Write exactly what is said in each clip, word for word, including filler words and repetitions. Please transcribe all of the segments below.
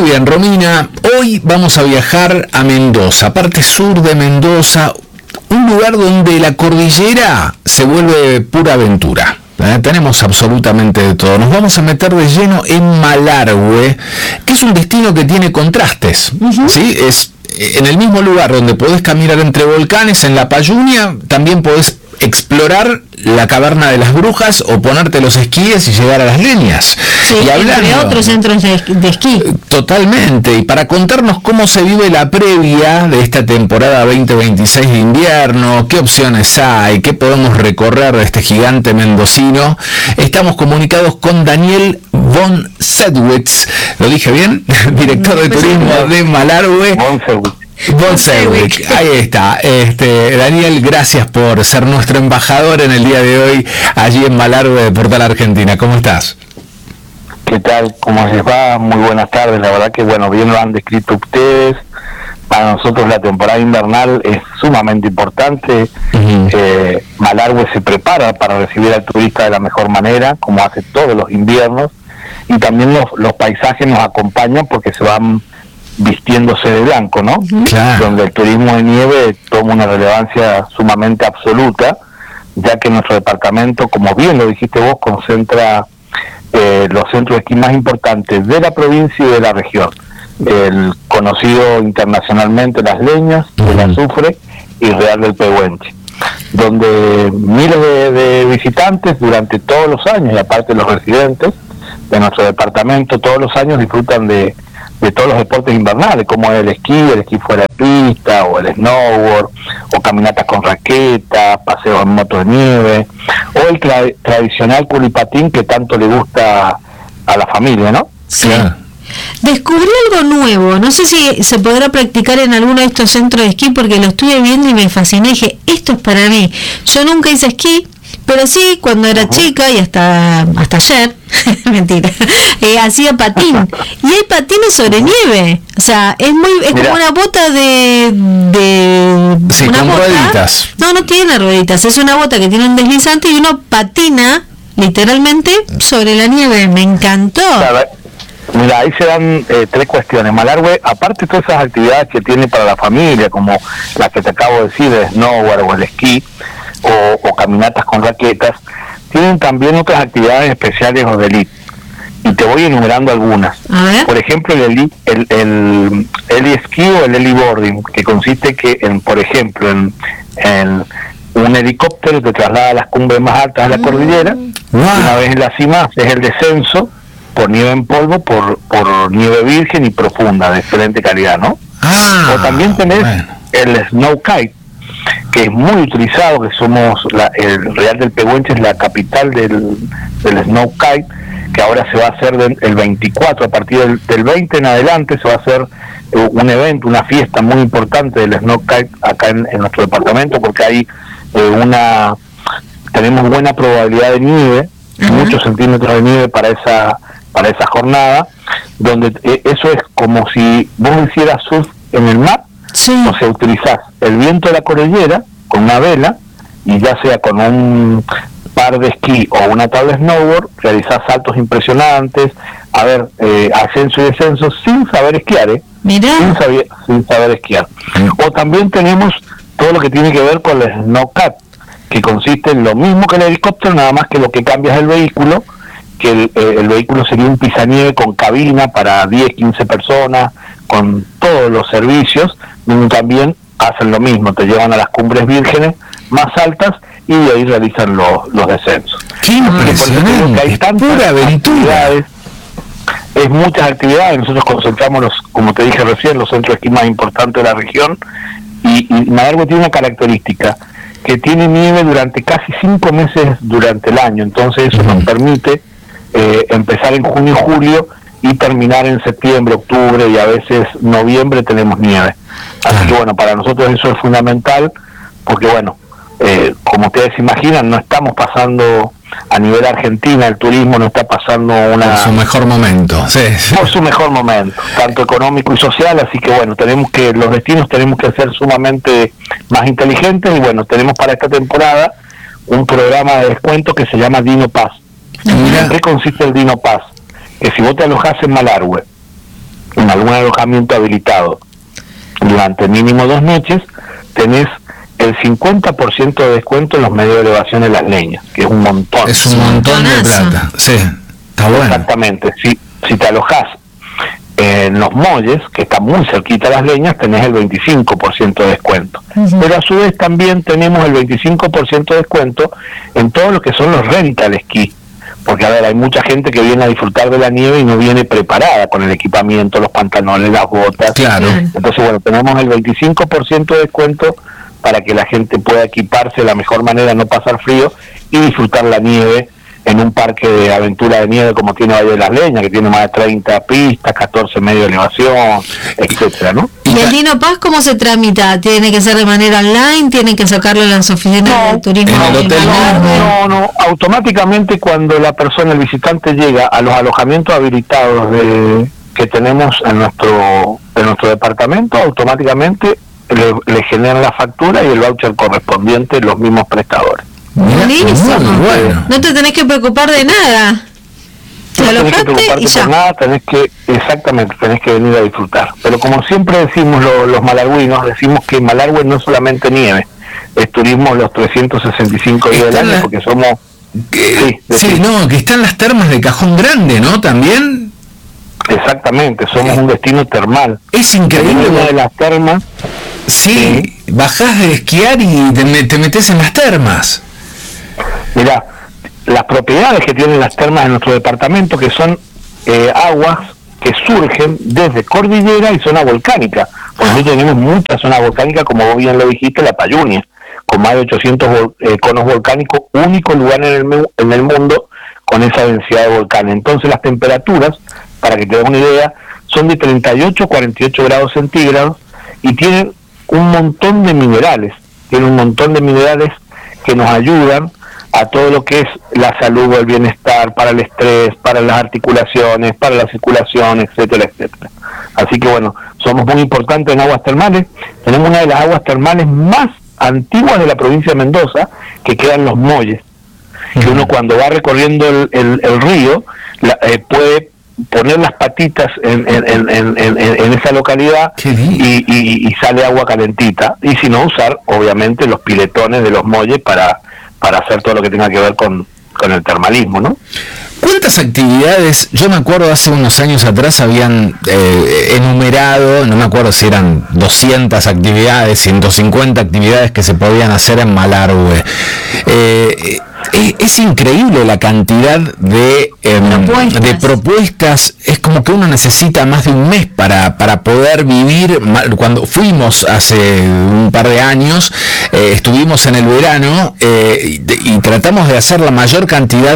Muy bien, Romina, hoy vamos a viajar a Mendoza, parte sur de Mendoza, un lugar donde la cordillera se vuelve pura aventura. ¿Eh? Tenemos absolutamente de todo. Nos vamos a meter de lleno en Malargüe, que es un destino que tiene contrastes. Uh-huh. ¿Sí? Es en el mismo lugar donde podés caminar entre volcanes, en la Payunia, también podés explorar la caverna de las brujas o ponerte los esquíes y llegar a las leñas. Sí, y hablando, entre otros centros de, de esquí. Totalmente. Y para contarnos cómo se vive la previa de esta temporada veinte veintiséis de invierno, qué opciones hay, qué podemos recorrer de este gigante mendocino, estamos comunicados con Daniel von Sedwitz, ¿lo dije bien? Director de turismo de Malargüe. Von Sedwitz, ahí está. Este, Daniel, gracias por ser nuestro embajador en el día de hoy allí en Malargüe de Portal Argentina. ¿Cómo estás? ¿Qué tal? ¿Cómo les va? Muy buenas tardes. La verdad que, bueno, bien lo han descrito ustedes. Para nosotros la temporada invernal es sumamente importante. Uh-huh. eh, Malargüe se prepara para recibir al turista de la mejor manera, como hace todos los inviernos. Y también los, los paisajes nos acompañan porque se van vistiéndose de blanco, ¿no? Claro. Donde el turismo de nieve toma una relevancia sumamente absoluta, ya que nuestro departamento, como bien lo dijiste vos, concentra eh, los centros de esquí más importantes de la provincia y de la región. El conocido internacionalmente Las Leñas, uh-huh. el Azufre y Real del Pehuenche, donde miles de, de visitantes durante todos los años, y aparte los residentes de nuestro departamento, todos los años disfrutan de de todos los deportes invernales, como el esquí, el esquí fuera de pista, o el snowboard, o caminatas con raquetas, paseos en moto de nieve, o el tra- tradicional culipatín que tanto le gusta a la familia, ¿no? Sí. Descubrí algo nuevo, no sé si se podrá practicar en alguno de estos centros de esquí, porque lo estuve viendo y me fasciné, dije, esto es para mí. Yo nunca hice esquí, pero sí, cuando era uh-huh. chica y hasta hasta ayer, mentira, eh, hacía patín. Y hay patines sobre nieve. O sea, es muy es Mirá. como una bota de... de sí, una con bota. rueditas. No, no tiene rueditas. Es una bota que tiene un deslizante y uno patina literalmente sobre la nieve. Me encantó. Claro. Mira, ahí se dan eh, tres cuestiones. Malargüe, aparte de todas esas actividades que tiene para la familia, como las que te acabo de decir, el snowboard o el esquí, O, o caminatas con raquetas, tienen también otras actividades especiales o de elite, y te voy enumerando algunas. Por ejemplo, el elite, el, el, el heli esquí o el heli boarding, que consiste que en, por ejemplo, en, en un helicóptero te traslada a las cumbres más altas de la cordillera. Wow. Una vez en la cima es el descenso por nieve en polvo, por, por nieve virgen y profunda, de excelente calidad, ¿no? Ah, o también tenés bueno. el snow kite, que es muy utilizado, que somos la, el Real del Pehuenche es la capital del, del snow kite, que ahora se va a hacer del, el veinticuatro, a partir del, del veinte en adelante se va a hacer eh, un evento, una fiesta muy importante del snow kite acá en, en nuestro departamento, porque hay eh, una tenemos buena probabilidad de nieve, uh-huh. muchos centímetros de nieve para esa para esa jornada, donde eh, eso es como si vos hicieras surf en el mar. Sí. O sea, utilizás el viento de la cordillera con una vela, y ya sea con un par de esquí o una tabla de snowboard, realizás saltos impresionantes, a ver, eh, ascenso y descenso sin saber esquiar, ¿eh? Mirá. Sin saber, sin saber esquiar. O también tenemos todo lo que tiene que ver con el snowcat, que consiste en lo mismo que el helicóptero, nada más que lo que cambia es el vehículo, que el, eh, el vehículo sería un pisanieve con cabina para diez, quince personas, con todos los servicios, y también hacen lo mismo, te llevan a las cumbres vírgenes más altas y de ahí realizan los, los descensos. ¡Qué impresionante! Que hay tantas actividades, es muchas actividades. Nosotros concentramos, los, como te dije recién, los centros de esquí más importantes de la región, y, y Malargüe tiene una característica, que tiene nieve durante casi cinco meses durante el año, entonces eso uh-huh. nos permite eh, empezar en junio y julio y terminar en septiembre, octubre y a veces noviembre tenemos nieve. Así que bueno, para nosotros eso es fundamental, porque bueno, eh, como ustedes se imaginan, no estamos pasando a nivel Argentina, el turismo no está pasando una... Por su mejor momento, sí, sí. Por su mejor momento, tanto económico y social, así que bueno, tenemos que, los destinos tenemos que ser sumamente más inteligentes, y bueno, tenemos para esta temporada un programa de descuento que se llama Dino Pass. ¿En qué consiste el Dino Pass? Que si vos te alojás en Malargüe en algún alojamiento habilitado durante mínimo dos noches, tenés el cincuenta por ciento de descuento en los medios de elevación de las leñas, que es un montón. Es un montón de plata, sí, está bueno. Exactamente, si, si te alojás en los molles, que está muy cerquita de las leñas, tenés el veinticinco por ciento de descuento. Uh-huh. Pero a su vez también tenemos el veinticinco por ciento de descuento en todo lo que son los rental esquí. Porque, a ver, hay mucha gente que viene a disfrutar de la nieve y no viene preparada con el equipamiento, los pantalones, las botas. Claro. Entonces, bueno, tenemos el veinticinco por ciento de descuento para que la gente pueda equiparse de la mejor manera, no pasar frío y disfrutar la nieve en un parque de aventura de nieve como tiene Valle de las Leñas, que tiene más de treinta pistas, catorce medios de elevación, etcétera, ¿no? ¿Y el Dino Pass cómo se tramita? ¿Tiene que ser de manera online? ¿Tiene que sacarlo en las oficinas no, de turismo? En el hotel no, no, no, automáticamente cuando la persona, el visitante, llega a los alojamientos habilitados de, que tenemos en nuestro, en nuestro departamento, automáticamente le, le generan la factura y el voucher correspondiente los mismos prestadores. Buenísimo. Muy bueno. No te tenés que preocupar de nada. Te no tenés que alojaste preocuparte y ya. por nada, tenés que, exactamente, tenés que venir a disfrutar. Pero como siempre decimos lo, los malargüinos, decimos que Malargüe no es solamente nieve, es turismo los trescientos sesenta y cinco días del año, la... porque somos... Que, sí, sí, no, que están las termas de Cajón Grande, ¿no? También. Exactamente, somos un destino termal. Es increíble. Una de las termas... Sí, sí, bajás de esquiar y te, te metes en las termas. Mirá, las propiedades que tienen las termas en nuestro departamento, que son eh, aguas que surgen desde cordillera y zona volcánica. Por nosotros tenemos muchas zonas volcánicas, como vos bien lo dijiste, la Payunia, con más de ochocientos vol- eh, conos volcánicos, único lugar en el, me- en el mundo con esa densidad de volcanes. Entonces las temperaturas, para que te des una idea, son de treinta y ocho a cuarenta y ocho grados centígrados y tienen un montón de minerales, tienen un montón de minerales que nos ayudan a todo lo que es la salud, el bienestar, para el estrés, para las articulaciones, para la circulación, etcétera, etcétera. Así que bueno, somos muy importantes en aguas termales. Tenemos una de las aguas termales más antiguas de la provincia de Mendoza, que quedan Los Molles, que uno cuando va recorriendo el, el, el río la, eh, puede poner las patitas en, en, en, en, en, en esa localidad y, y, y sale agua calentita, y si no, usar obviamente los piletones de Los Molles para para hacer todo lo que tenga que ver con, con el termalismo, ¿no? ¿Cuántas actividades? Yo me acuerdo hace unos años atrás habían eh, enumerado, no me acuerdo si eran doscientas actividades, ciento cincuenta actividades que se podían hacer en Malargüe. Eh, es, es increíble la cantidad de, eh, propuestas. de propuestas. Es como que uno necesita más de un mes para, para poder vivir. Cuando fuimos hace un par de años, eh, estuvimos en el verano eh, y, y tratamos de hacer la mayor cantidad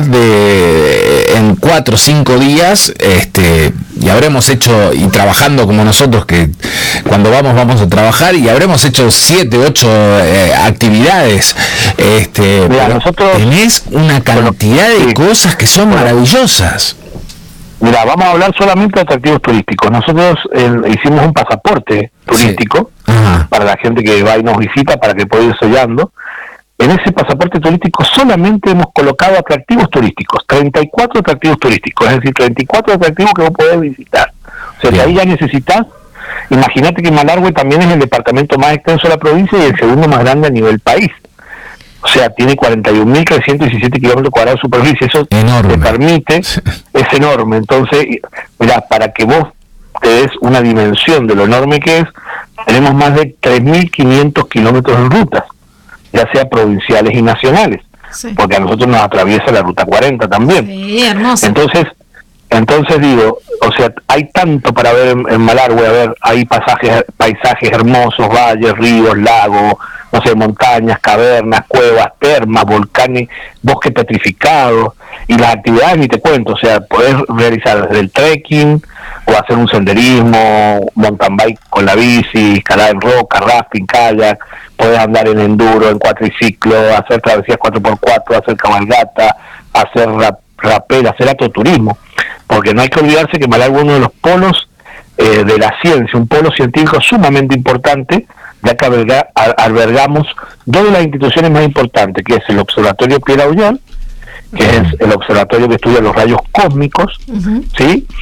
de en cuatro o cinco días, este, y habremos hecho, y trabajando como nosotros, que cuando vamos vamos a trabajar, y habremos hecho siete, ocho eh, actividades. Este, Mira, nosotros tenés una cantidad de sí. cosas que son maravillosas. Mira, vamos a hablar solamente de atractivos turísticos. Nosotros eh, hicimos un pasaporte turístico sí. para la gente que va y nos visita, para que pueda ir sellando. En ese pasaporte turístico solamente hemos colocado atractivos turísticos, treinta y cuatro atractivos turísticos, es decir, treinta y cuatro atractivos que vos podés visitar. O sea, que ahí ya necesitas, imagínate que Malargüe también es el departamento más extenso de la provincia y el segundo más grande a nivel país. O sea, tiene cuarenta y un mil trescientos diecisiete kilómetros cuadrados de superficie, eso enorme. Te permite, es enorme. Entonces, mira, para que vos te des una dimensión de lo enorme que es, tenemos más de tres mil quinientos kilómetros en rutas, ya sea provinciales y nacionales, sí. porque a nosotros nos atraviesa la ruta cuarenta también. Sí, hermoso. Entonces, entonces digo, o sea, hay tanto para ver en, en Malargüe, a ver, hay pasajes, paisajes hermosos, valles, ríos, lagos, no sé, montañas, cavernas, cuevas, termas, volcanes, bosques petrificados, y las actividades ni te cuento, o sea, podés realizar desde el trekking, o hacer un senderismo, mountain bike con la bici, escalar en roca, rafting, kayak, podés andar en enduro, en cuatriciclo, hacer travesías cuatro por cuatro, hacer cabalgata, hacer rap, rapel, hacer autoturismo, porque no hay que olvidarse que Malargüe es uno de los polos eh, de la ciencia, un polo científico sumamente importante, ya que alberga, albergamos dos de las instituciones más importantes, que es el Observatorio Pierre Auger, que uh-huh. es el observatorio que estudia los rayos cósmicos, uh-huh. ¿sí?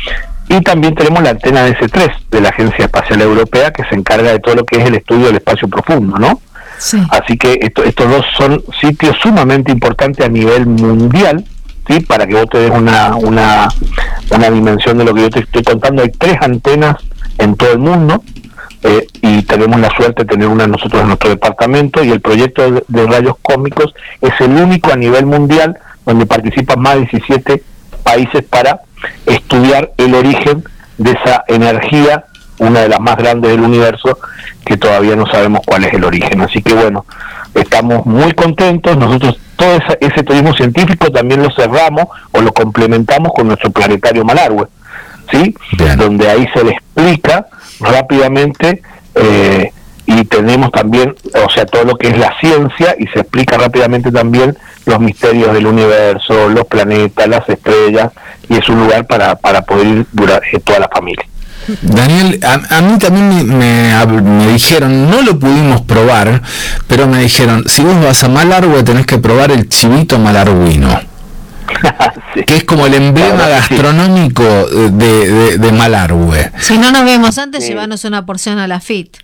Y también tenemos la antena D S tres de la Agencia Espacial Europea, que se encarga de todo lo que es el estudio del espacio profundo, ¿no? Sí. Así que esto, estos dos son sitios sumamente importantes a nivel mundial, ¿sí? Para que vos te des una, una, una dimensión de lo que yo te estoy contando. Hay tres antenas en todo el mundo, eh, y tenemos la suerte de tener una nosotros en nuestro departamento, y el proyecto de, de rayos cósmicos es el único a nivel mundial donde participan más de diecisiete países para estudiar el origen de esa energía, una de las más grandes del universo, que todavía no sabemos cuál es el origen. Así que bueno, estamos muy contentos. Nosotros todo ese, ese turismo científico también lo cerramos o lo complementamos con nuestro planetario Malargüe, ¿sí? Bien. Donde ahí se le explica rápidamente, eh, y tenemos también, o sea, todo lo que es la ciencia, y se explica rápidamente también los misterios del universo, los planetas, las estrellas, y es un lugar para, para poder ir durar, eh, toda la familia. Daniel, a, a mí también me, me, me dijeron, no lo pudimos probar, pero me dijeron, si vos vas a Malargüe tenés que probar el chivito malargüino. Sí. Que es como el emblema gastronómico de, de, de Malargüe. Si no nos vemos antes, sí. Llévanos una porción a la F I T.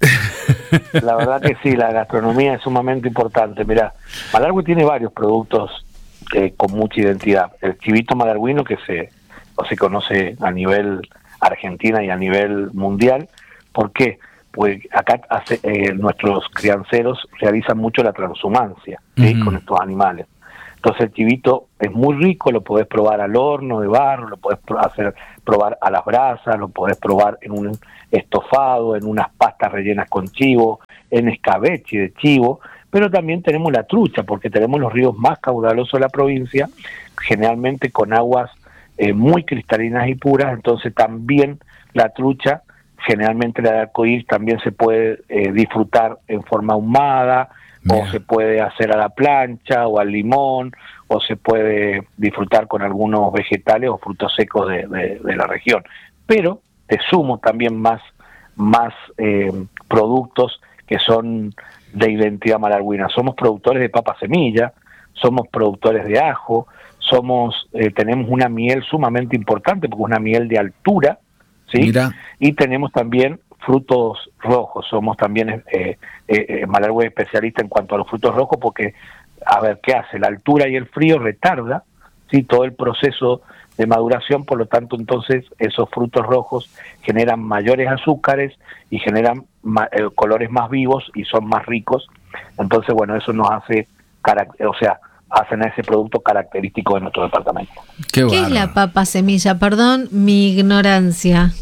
La verdad que sí, la gastronomía es sumamente importante. Mirá, Malargüe tiene varios productos eh, con mucha identidad. El chivito malargüino, que se, o se conoce a nivel Argentina y a nivel mundial. ¿Por qué? Pues acá hace, eh, nuestros crianceros realizan mucho la transhumancia, ¿sí? Uh-huh. Con estos animales. Entonces el chivito es muy rico, lo podés probar al horno de barro, lo podés hacer probar a las brasas, lo podés probar en un estofado, en unas pastas rellenas con chivo, en escabeche de chivo, pero también tenemos la trucha, porque tenemos los ríos más caudalosos de la provincia, generalmente con aguas eh, muy cristalinas y puras. Entonces también la trucha, generalmente la de arcoíris, también se puede eh, disfrutar en forma ahumada, o se puede hacer a la plancha o al limón, o se puede disfrutar con algunos vegetales o frutos secos de, de, de la región. Pero te sumo también más, más eh, productos que son de identidad malargüina. Somos productores de papa semilla, somos productores de ajo, somos eh, tenemos una miel sumamente importante, porque es una miel de altura, ¿sí? Mira. Y tenemos también frutos rojos. Somos también eh, eh, Malargüe especialista en cuanto a los frutos rojos, porque, a ver, ¿qué hace? La altura y el frío retarda, ¿sí? Todo el proceso de maduración. Por lo tanto, entonces, esos frutos rojos generan mayores azúcares y generan ma- eh, colores más vivos y son más ricos. Entonces, bueno, eso nos hace, caract- o sea, hacen a ese producto característico de nuestro departamento. ¿Qué, ¿Qué es la papa semilla? Perdón mi ignorancia.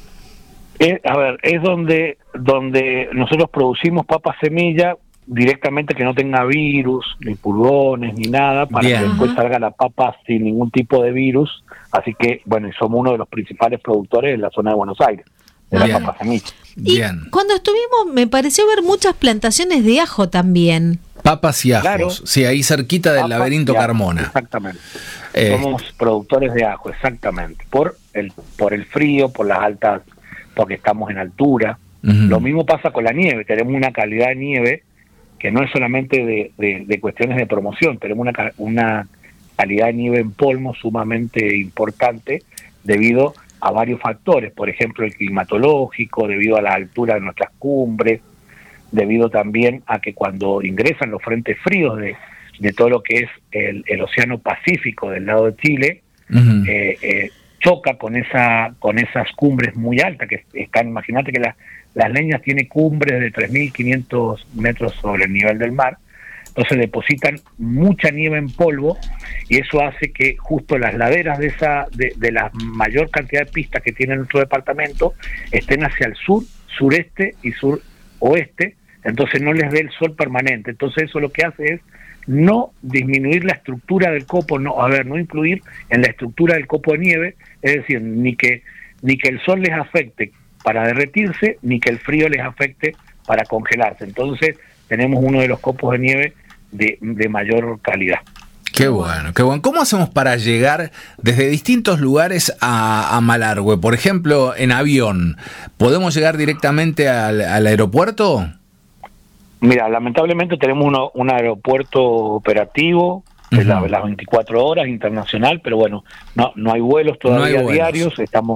Eh, a ver, es donde donde nosotros producimos papa semilla directamente, que no tenga virus, ni pulgones, ni nada, para Bien. que después salga la papa sin ningún tipo de virus. Así que, bueno, y somos uno de los principales productores en la zona de Buenos Aires, de Bien. la papa semilla. Y Bien. cuando estuvimos, me pareció ver muchas plantaciones de ajo también. Papas y ajos, claro. Sí, ahí cerquita del Papas laberinto Carmona. Exactamente. Eh. Somos productores de ajo, exactamente. Por el, por el frío, por las altas, porque estamos en altura. Uh-huh. Lo mismo pasa con la nieve. Tenemos una calidad de nieve que no es solamente de, de, de cuestiones de promoción, tenemos una, una calidad de nieve en polvo sumamente importante debido a varios factores, por ejemplo el climatológico, debido a la altura de nuestras cumbres, debido también a que cuando ingresan los frentes fríos de, de todo lo que es el, el Océano Pacífico del lado de Chile, uh-huh. eh, eh, choca con esa con esas cumbres muy altas que están. Imagínate que la, las leñas tienen cumbres de tres mil quinientos metros sobre el nivel del mar, entonces depositan mucha nieve en polvo, y eso hace que justo las laderas de esa de, de la mayor cantidad de pistas que tiene nuestro departamento estén hacia el sur, sureste y suroeste, entonces no les dé el sol permanente. Entonces eso lo que hace es no disminuir la estructura del copo, no, a ver, no influir en la estructura del copo de nieve, es decir, ni que ni que el sol les afecte para derretirse, ni que el frío les afecte para congelarse. Entonces tenemos uno de los copos de nieve de, de mayor calidad. Qué bueno, qué bueno. ¿Cómo hacemos para llegar desde distintos lugares a, a Malargüe? Por ejemplo, en avión, ¿podemos llegar directamente al, al aeropuerto? Mira, lamentablemente tenemos uno, un aeropuerto operativo de uh-huh. la, las veinticuatro horas internacional, pero bueno, no no hay vuelos todavía no hay vuelos. diarios. Estamos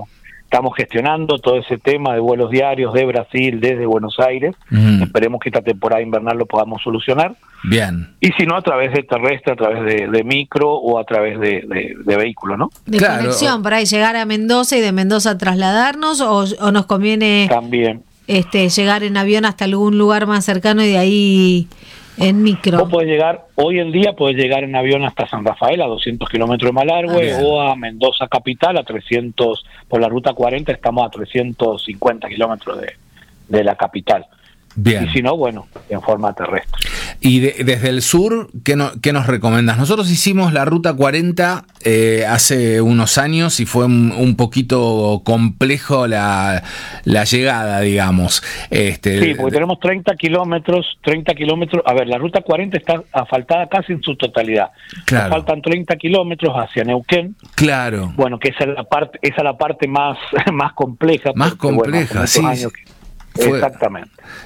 estamos gestionando todo ese tema de vuelos diarios de Brasil desde Buenos Aires. Mm. Esperemos que esta temporada invernal lo podamos solucionar. Bien. Y si no, a través de terrestre, a través de, de micro o a través de, de, de vehículo, ¿no? De Claro. conexión, para ahí llegar a Mendoza y de Mendoza trasladarnos, o, o nos conviene También. este llegar en avión hasta algún lugar más cercano y de ahí en micro. Vos podés llegar, hoy en día podés llegar en avión hasta San Rafael a doscientos kilómetros de Malargüe, Ah, o a Mendoza capital a trescientos, por la ruta cuarenta estamos a trescientos cincuenta kilómetros de, de la capital. Bien. Y si no, bueno, en forma terrestre. Y de- desde el sur, ¿qué, no, ¿qué nos recomiendas? Nosotros hicimos la Ruta cuarenta eh, hace unos años y fue un, un poquito complejo la, la llegada, digamos. Este, Sí, porque tenemos treinta kilómetros, treinta kilómetros, a ver, la ruta cuarenta está asfaltada casi en su totalidad. Claro. Nos faltan treinta kilómetros hacia Neuquén. Claro. Bueno, que esa es la parte, esa es la parte más, más compleja. Más porque, bueno, hace compleja, muchos sí. años que- Fue- Exactamente.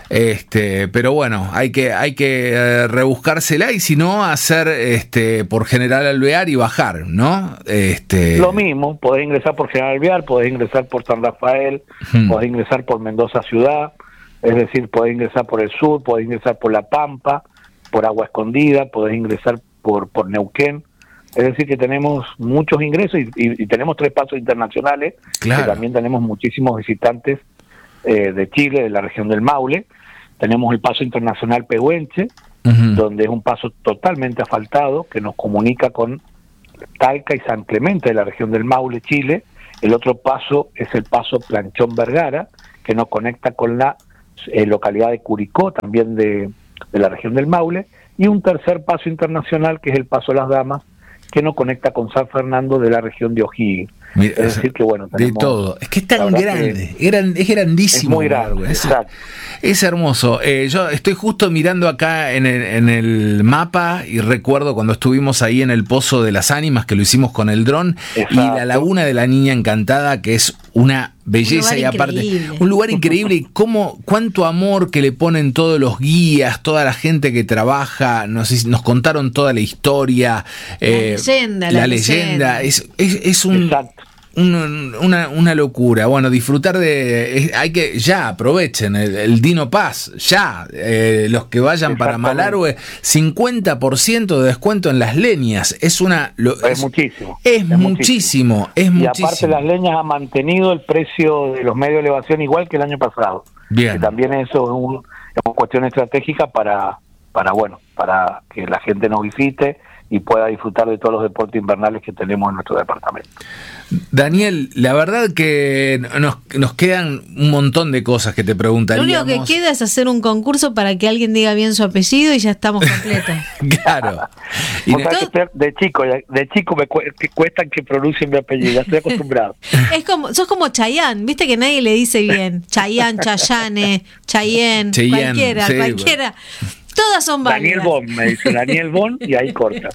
Este, pero bueno, hay que, hay que eh, rebuscársela y si no, hacer este por General Alvear y bajar, ¿no? Este, Lo mismo, podés ingresar por General Alvear, podés ingresar por San Rafael, Hmm. podés ingresar por Mendoza Ciudad, es decir, podés ingresar por el sur, podés ingresar por La Pampa, por Agua Escondida, podés ingresar por, por Neuquén. Es decir, que tenemos muchos ingresos y, y- y tenemos tres pasos internacionales, Claro. que también tenemos muchísimos visitantes eh, de Chile, de la región del Maule. Tenemos el paso internacional Pehuenche, Ujú. donde es un paso totalmente asfaltado que nos comunica con Talca y San Clemente de la región del Maule, Chile. El otro paso es el paso Planchón Vergara, que nos conecta con la eh, localidad de Curicó, también de, de la región del Maule. Y un tercer paso internacional, que es el paso Las Damas, que nos conecta con San Fernando de la región de O'Higgins. Mira, Es decir, que bueno, de tenemos- todo. Es que es la tan verdad grande, gran- es grandísimo. Es muy grande, Malargüe. Es, exacto. es hermoso. Eh, yo estoy justo mirando acá en el, en el mapa y recuerdo cuando estuvimos ahí en el Pozo de las Ánimas, que lo hicimos con el dron, y Exacto. la Laguna de la Niña Encantada, que es una belleza Un y lugar aparte increíble. un lugar increíble y cómo cuánto amor que le ponen todos los guías, toda la gente que trabaja, nos, nos contaron toda la historia, La leyenda, la, la leyenda, leyenda. es, es, es un Exacto. un- una, una locura. Bueno, disfrutar de... es- hay que... Ya, aprovechen el, el Dino Pass. Ya. Eh, los que vayan para Exactamente. Malargüe, cincuenta por ciento de descuento en las leñas. Es una... lo- Es muchísimo. Es, Es muchísimo. Es Y muchísimo. aparte las leñas han mantenido el precio de los medios de elevación igual que el año pasado. Bien. Que también eso es, un, es una cuestión estratégica para, para, bueno, para que la gente nos visite y pueda disfrutar de todos los deportes invernales que tenemos en nuestro departamento. Daniel, la verdad que nos, nos quedan un montón de cosas que te Lo preguntaríamos. único que queda es hacer un concurso para que alguien diga bien su apellido y ya estamos completos. Claro. Y Vos ne- sabés que de chico, de chico me cu- que cuesta que pronuncien mi apellido, ya estoy acostumbrado. Es como, sos como Chayanne, viste que nadie le dice bien. Chayanne, Chayane, Chayenne, Cheyenne, cualquiera, sí, cualquiera. Todas son Daniel válidas. Bon, me dice Daniel Bon, y ahí corta.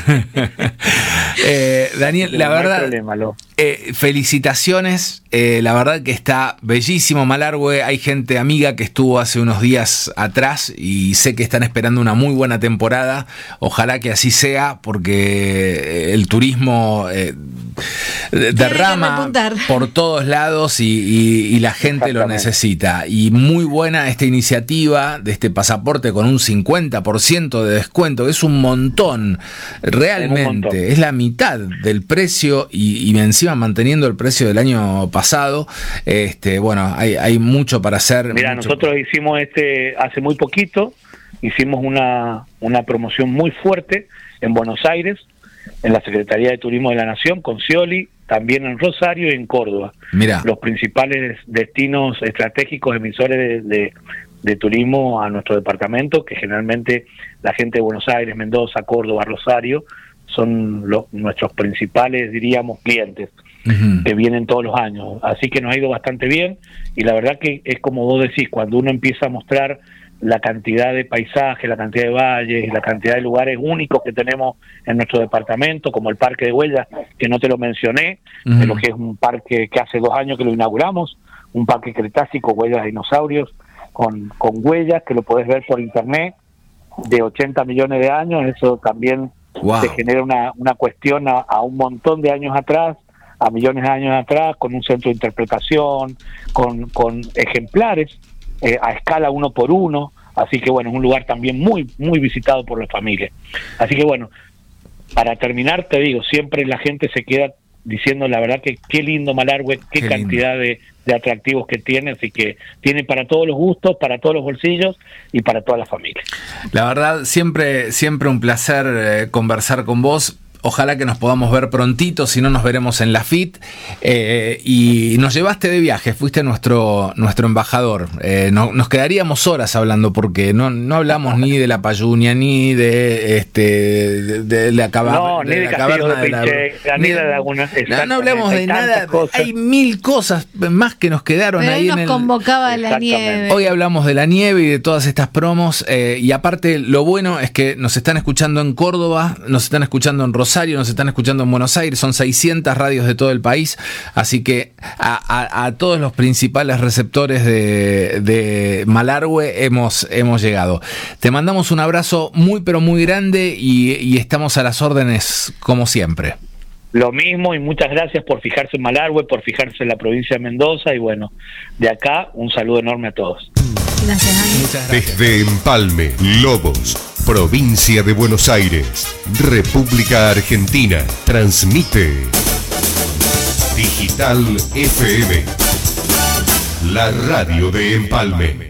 Eh, Daniel, la No hay verdad, problema, Lo. eh, felicitaciones. eh, la verdad que está bellísimo Malargüe. Hay gente amiga que estuvo hace unos días atrás y sé que están esperando una muy buena temporada. Ojalá que así sea, porque el turismo eh, derrama repuntar. por todos lados y, y- y la gente lo Exactamente. necesita. Y muy buena esta iniciativa de este pasaporte con un cincuenta por ciento de descuento. Es un montón, realmente. Es un montón. Es la mitad del precio y, y encima manteniendo el precio del año pasado. Este, bueno, hay, hay mucho para hacer. Mira, mucho- nosotros hicimos este hace muy poquito, hicimos una, una promoción muy fuerte en Buenos Aires, en la Secretaría de Turismo de la Nación, con Scioli, también en Rosario y en Córdoba. Mira, Los principales destinos estratégicos emisores de, de, de turismo a nuestro departamento, que generalmente la gente de Buenos Aires, Mendoza, Córdoba, Rosario, son los, nuestros principales, diríamos, clientes ujú, que vienen todos los años. Así que nos ha ido bastante bien y la verdad que es como vos decís, cuando uno empieza a mostrar la cantidad de paisajes, la cantidad de valles, la cantidad de lugares únicos que tenemos en nuestro departamento, como el Parque de Huellas, que no te lo mencioné, Ujú. pero que es un parque que hace dos años que lo inauguramos, un parque cretácico, huellas de dinosaurios, con, con huellas que lo podés ver por internet, de ochenta millones de años. Eso también Wow. te genera una, una cuestión a, a un montón de años atrás, a millones de años atrás, con un centro de interpretación, con, con ejemplares eh, a escala uno por uno, así que bueno, es un lugar también muy, muy visitado por la familia. Así que bueno, para terminar te digo, siempre la gente se queda diciendo la verdad que qué lindo Malargüe, qué, qué cantidad de, de atractivos que tiene, así que tiene para todos los gustos, para todos los bolsillos y para toda la familia. La verdad, siempre, siempre un placer eh, conversar con vos. Ojalá que nos podamos ver prontito, si no nos veremos en la F I T. Eh, y nos llevaste de viaje, fuiste nuestro nuestro embajador. Eh, no, nos quedaríamos horas hablando porque no, no hablamos ni de la Payunia, ni de este de, de la, cava, no, de ni la de caverna de la, Pincheira, ni de la laguna. No, no hablamos de nada. Cosas. Hay mil cosas más que nos quedaron. Pero ahí nos en el... convocaba la nieve. Hoy hablamos de la nieve y de todas estas promos. Eh, y aparte, lo bueno es que nos están escuchando en Córdoba, nos están escuchando en Rosario, nos están escuchando en Buenos Aires, son seiscientas radios de todo el país, así que a, a, a todos los principales receptores de, de Malargüe hemos, hemos llegado. Te mandamos un abrazo muy pero muy grande y, y estamos a las órdenes como siempre. Lo mismo y muchas gracias por fijarse en Malargüe, por fijarse en la provincia de Mendoza y bueno, de acá un saludo enorme a todos. Gracias, Dani. Muchas gracias. Desde Empalme, Lobos, provincia de Buenos Aires, República Argentina, transmite Digital F M, la radio de Empalme.